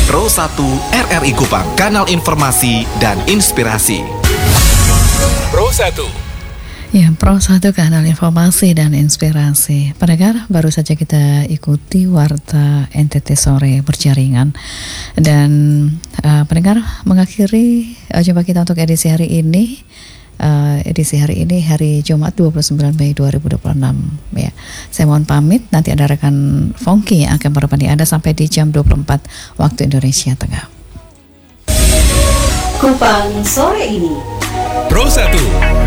Pro 1 RRI Kupang, kanal informasi dan inspirasi. Pro 1. Ya, Pro 1 kanal informasi dan inspirasi. Pendengar, baru saja kita ikuti Warta NTT Sore Berjaringan. Dan pendengar, mengakhiri jumpa kita untuk edisi hari ini. Hari Jumat 29 Mei 2026 ya. Saya mohon pamit, nanti ada rekan Fongki yang akan menemani Anda sampai di jam 24 waktu Indonesia Tengah. Kupang sore ini Pro 1